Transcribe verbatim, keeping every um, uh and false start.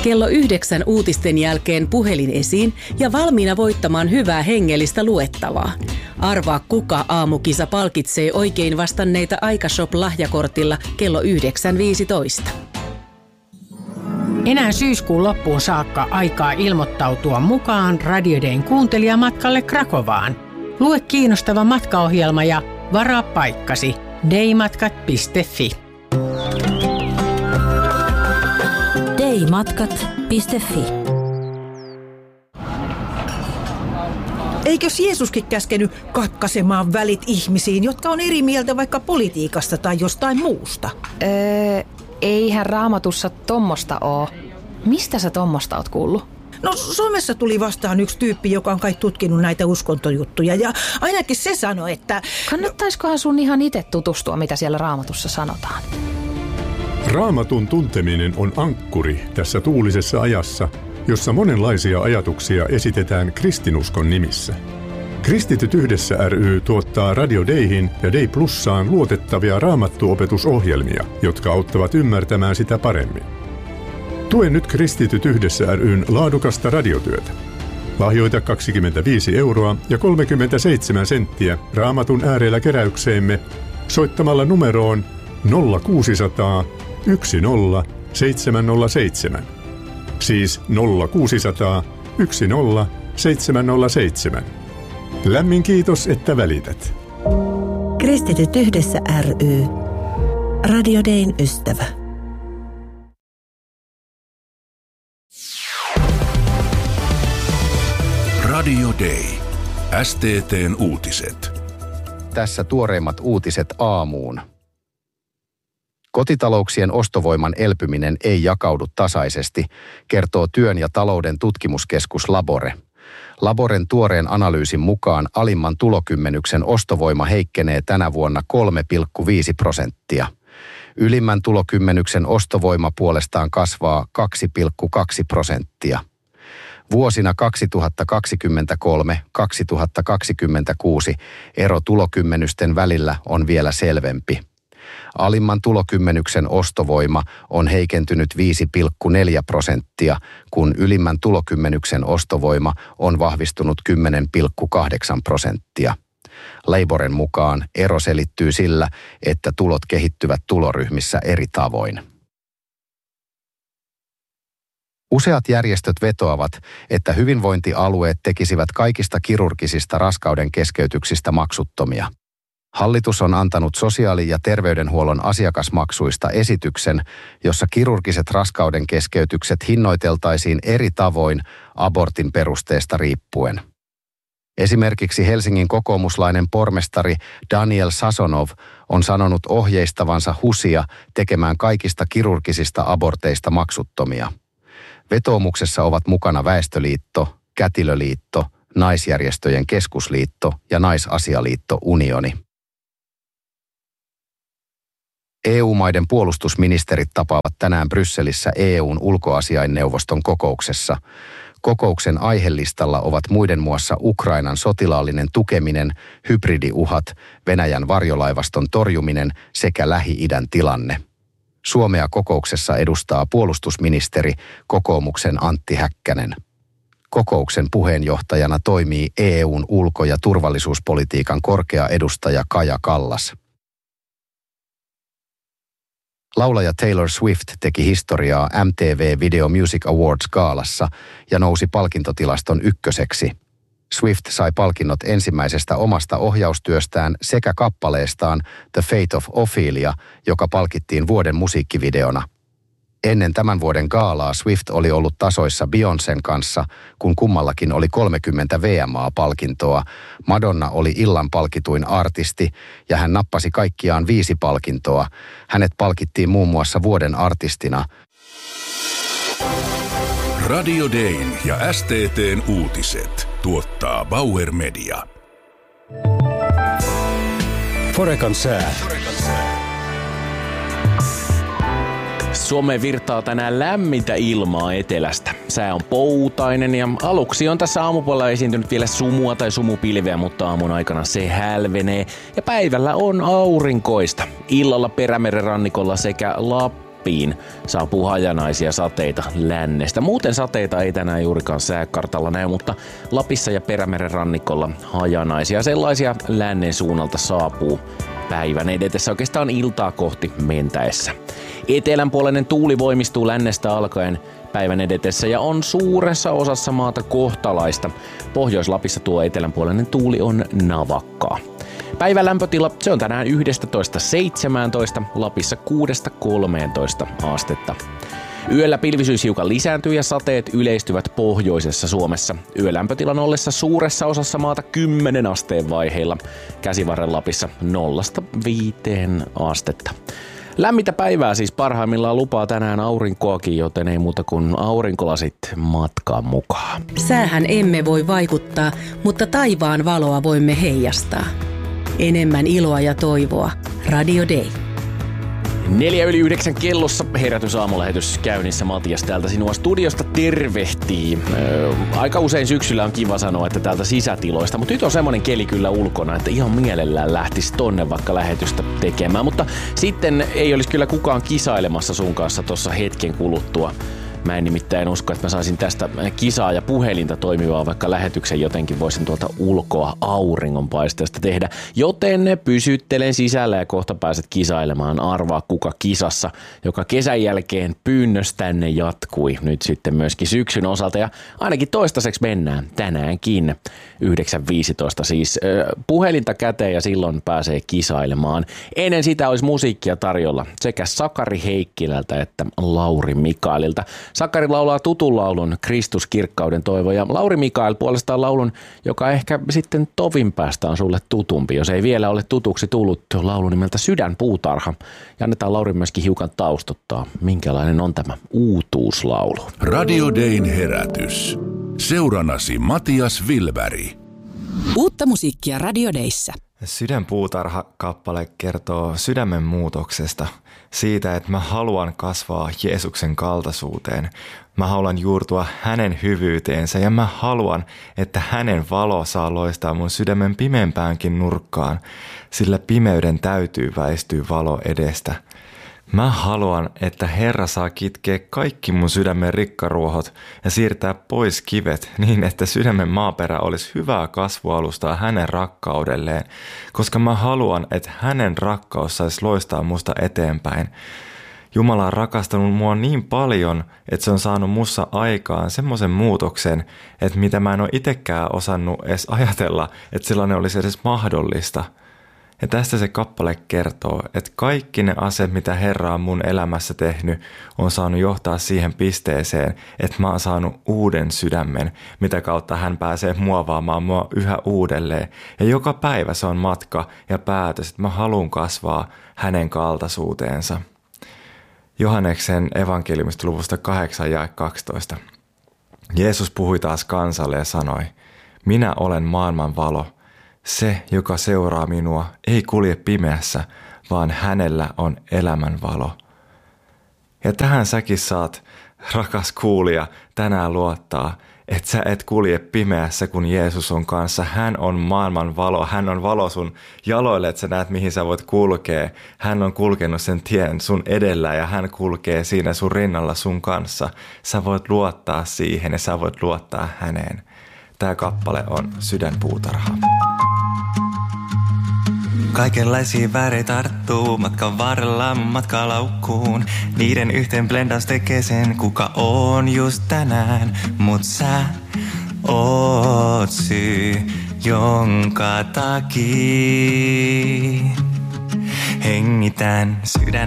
Kello yhdeksän uutisten jälkeen puhelin esiin ja valmiina voittamaan hyvää hengellistä luettavaa. Arvaa, kuka aamukisa palkitsee oikein vastanneita Aikashop-lahjakortilla kello yhdeksän viisitoista. Enää syyskuun loppuun saakka aikaa ilmoittautua mukaan Radio Dayn kuuntelijamatkalle Krakovaan. Lue kiinnostava matkaohjelma ja varaa paikkasi daymatkat piste fi. daymatkat piste fi. Eikös Jeesuskin käskenyt katkaisemaan välit ihmisiin, jotka on eri mieltä vaikka politiikasta tai jostain muusta? Öö, eihän Raamatussa tommosta oo. Mistä sä tommosta oot kuullut? No somessa tuli vastaan yksi tyyppi, joka on kai tutkinut näitä uskontojuttuja ja ainakin se sanoi, että... Kannattaiskohan sun ihan itse tutustua, mitä siellä Raamatussa sanotaan? Raamatun tunteminen on ankkuri tässä tuulisessa ajassa, jossa monenlaisia ajatuksia esitetään kristinuskon nimissä. Kristityt yhdessä ry tuottaa Radio Dayhin ja Day Plussaan luotettavia raamattuopetusohjelmia, jotka auttavat ymmärtämään sitä paremmin. Tue nyt Kristityt yhdessä ry:n laadukasta radiotyötä. Lahjoita kaksikymmentäviisi euroa ja kolmekymmentäseitsemän senttiä Raamatun äärellä keräykseemme soittamalla numeroon nolla kuusisataa yksi nolla seitsemän nolla seitsemän. Siis nolla kuusisataa yksi nolla seitsemän nolla seitsemän. Lämmin kiitos, että välität. Kristityt yhdessä ry. Radio Dayn ystävä. Radio Day. S T T:n uutiset. Tässä tuoreimmat uutiset aamuun. Kotitalouksien ostovoiman elpyminen ei jakaudu tasaisesti, kertoo työn ja talouden tutkimuskeskus Labore. Laboren tuoreen analyysin mukaan alimman tulokymmenyksen ostovoima heikkenee tänä vuonna kolme pilkku viisi prosenttia. Ylimmän tulokymmenyksen ostovoima puolestaan kasvaa kaksi pilkku kaksi prosenttia. Vuosina kaksituhattakaksikymmentäkolme - kaksituhattakaksikymmentäkuusi ero tulokymmenysten välillä on vielä selvempi. Alimman tulokymmenyksen ostovoima on heikentynyt viisi pilkku neljä prosenttia, kun ylimmän tulokymmenyksen ostovoima on vahvistunut kymmenen pilkku kahdeksan prosenttia. Laboren mukaan ero selittyy sillä, että tulot kehittyvät tuloryhmissä eri tavoin. Useat järjestöt vetoavat, että hyvinvointialueet tekisivät kaikista kirurgisista raskauden keskeytyksistä maksuttomia. Hallitus on antanut sosiaali- ja terveydenhuollon asiakasmaksuista esityksen, jossa kirurgiset raskauden keskeytykset hinnoiteltaisiin eri tavoin abortin perusteesta riippuen. Esimerkiksi Helsingin kokoomuslainen pormestari Daniel Sasonov on sanonut ohjeistavansa HUSia tekemään kaikista kirurgisista aborteista maksuttomia. Vetoomuksessa ovat mukana Väestöliitto, Kätilöliitto, Naisjärjestöjen keskusliitto ja Naisasialiitto Unioni. E U-maiden puolustusministerit tapaavat tänään Brysselissä E U:n ulkoasiainneuvoston kokouksessa. Kokouksen aihelistalla ovat muiden muassa Ukrainan sotilaallinen tukeminen, hybridiuhat, Venäjän varjolaivaston torjuminen sekä Lähi-idän tilanne. Suomea kokouksessa edustaa puolustusministeri kokoomuksen Antti Häkkänen. Kokouksen puheenjohtajana toimii E U:n ulko- ja turvallisuuspolitiikan korkea edustaja Kaja Kallas. Laulaja Taylor Swift teki historiaa M T V Video Music Awards-gaalassa ja nousi palkintotilaston ykköseksi. Swift sai palkinnot ensimmäisestä omasta ohjaustyöstään sekä kappaleestaan The Fate of Ophelia, joka palkittiin vuoden musiikkivideona. Ennen tämän vuoden gaalaa Swift oli ollut tasoissa Beyoncén kanssa, kun kummallakin oli kolmekymmentä V M A-palkintoa. Madonna oli illan palkituin artisti ja hän nappasi kaikkiaan viisi palkintoa. Hänet palkittiin muun muassa vuoden artistina. Radio Dayn ja S T T:n uutiset tuottaa Bauer Media. Forecan sää. Suomeen virtaa tänään lämmintä ilmaa etelästä. Sää on poutainen ja aluksi on tässä aamupuolella esiintynyt vielä sumua tai sumupilveä, mutta aamun aikana se hälvenee ja päivällä on aurinkoista. Illalla Perämeren rannikolla sekä Lappi Lappiin saapuu hajanaisia sateita lännestä. Muuten sateita ei tänään juurikaan sääkartalla näy, mutta Lapissa ja Perämeren rannikolla hajanaisia sellaisia lännen suunnalta saapuu päivän edetessä oikeastaan iltaa kohti mentäessä. Etelänpuoleinen tuuli voimistuu lännestä alkaen päivän edetessä ja on suuressa osassa maata kohtalaista. Pohjois-Lapissa tuo etelänpuoleinen tuuli on navakkaa. Päivän lämpötila, se on tänään yksitoista seitsemäntoista, Lapissa kuudesta kolmeentoista astetta. Yöllä pilvisyys hiukan lisääntyy ja sateet yleistyvät pohjoisessa Suomessa. Yölämpötilan ollessa suuressa osassa maata kymmenen asteen vaiheilla. Käsivarren Lapissa nollasta viiteen astetta. Lämmintä päivää siis parhaimmillaan lupaa tänään aurinkoakin, joten ei muuta kuin aurinkolasit matkaan mukaan. Säähän emme voi vaikuttaa, mutta taivaan valoa voimme heijastaa. Enemmän iloa ja toivoa. Radio Day. Neljä yli yhdeksän kellossa herätysaamulähetys käynnissä. Matias täältä sinua studiosta tervehtii. Öö, aika usein syksyllä on kiva sanoa, että täältä sisätiloista, mutta nyt on semmoinen keli kyllä ulkona, että ihan mielellään lähtisi tonne vaikka lähetystä tekemään. Mutta sitten ei olisi kyllä kukaan kisailemassa sun kanssa tuossa hetken kuluttua. Mä en nimittäin usko, että mä saisin tästä kisaa ja puhelinta toimivaa, vaikka lähetyksen jotenkin voisin tuolta ulkoa auringonpaisteesta tehdä. Joten pysyttelen sisällä ja kohta pääset kisailemaan. Arvaa kuka kisassa, joka kesän jälkeen pyynnöstänne jatkui nyt sitten myöskin syksyn osalta. Ja ainakin toistaiseksi mennään tänäänkin. yhdeksän viisitoista siis puhelinta käteen ja silloin pääsee kisailemaan. Ennen sitä olisi musiikkia tarjolla sekä Sakari Heikkilältä että Lauri Mikaelilta. Sakari laulaa tutun laulun Kristus kirkkauden toivo ja Lauri Mikael puolestaan laulun, joka ehkä sitten tovin päästä on sulle tutumpi, jos ei vielä ole tutuksi tullut laulun nimeltä Sydänpuutarha. Ja annetaan Lauri myöskin hiukan taustottaa, minkälainen on tämä uutuuslaulu. Radio Dayn herätys. Seurannasi Matias Vilberg. Uutta musiikkia Radio Dayssä. Sydänpuutarha-kappale kertoo sydämen muutoksesta, siitä, että mä haluan kasvaa Jeesuksen kaltaisuuteen. Mä haluan juurtua hänen hyvyyteensä ja mä haluan, että hänen valo saa loistaa mun sydämen pimeämpäänkin nurkkaan, sillä pimeyden täytyy väistyä valo edestä. Mä haluan, että Herra saa kitkeä kaikki mun sydämen rikkaruohot ja siirtää pois kivet niin, että sydämen maaperä olisi hyvää kasvualustaa hänen rakkaudelleen, koska mä haluan, että hänen rakkaus saisi loistaa musta eteenpäin. Jumala on rakastanut mua niin paljon, että se on saanut mussa aikaan semmoisen muutoksen, että mitä mä en ole itsekään osannut edes ajatella, että sellainen olisi edes mahdollista. Ja tästä se kappale kertoo, että kaikki ne asiat, mitä Herra on mun elämässä tehnyt, on saanut johtaa siihen pisteeseen, että mä oon saanut uuden sydämen, mitä kautta hän pääsee muovaamaan mua yhä uudelleen. Ja joka päivä se on matka ja päätös, että mä haluan kasvaa hänen kaltaisuuteensa. Johanneksen evankeliumista luvusta kahdeksan jae kaksitoista. Jeesus puhui taas kansalle ja sanoi, minä olen maailman valo. Se, joka seuraa minua, ei kulje pimeässä, vaan hänellä on elämän valo. Ja tähän säkin saat, rakas kuulija, tänään luottaa, että sä et kulje pimeässä, kun Jeesus on kanssa. Hän on maailman valo, hän on valo sun jaloille, että sä näet, mihin sä voit kulkea. Hän on kulkenut sen tien sun edellä ja hän kulkee siinä sun rinnalla sun kanssa. Sä voit luottaa siihen ja sä voit luottaa häneen. Tämä kappale on Sydänpuutarha. Kaikenlaisia värejä tarttuu matkan varrella mun matkalaukkuun. Niiden yhteen blendaus tekee sen, kuka on just tänään. Mut sä oot syy, jonka takia hengitän sydän